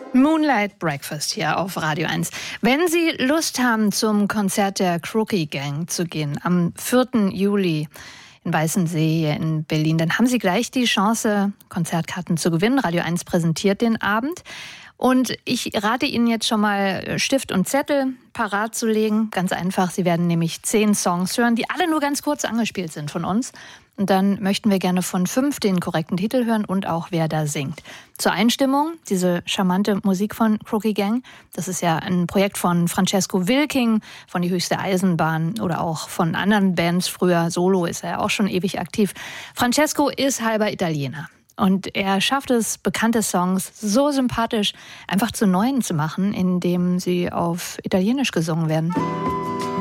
Moonlight Breakfast hier auf Radio 1. Wenn Sie Lust haben, zum Konzert der Crookie Gang zu gehen, am 4. Juli in Weißensee hier in Berlin, dann haben Sie gleich die Chance, Konzertkarten zu gewinnen. Radio 1 präsentiert den Abend. Und ich rate Ihnen jetzt schon mal, Stift und Zettel parat zu legen. Ganz einfach, Sie werden nämlich 10 Songs hören, die alle nur ganz kurz angespielt sind von uns. Und dann möchten wir gerne von 5 den korrekten Titel hören und auch, wer da singt. Zur Einstimmung, diese charmante Musik von Crookie Gang. Das ist ja ein Projekt von Francesco Wilking, von Die Höchste Eisenbahn oder auch von anderen Bands. Früher Solo ist er auch schon ewig aktiv. Francesco ist halber Italiener. Und er schafft es, bekannte Songs so sympathisch einfach zu neuen zu machen, indem sie auf Italienisch gesungen werden.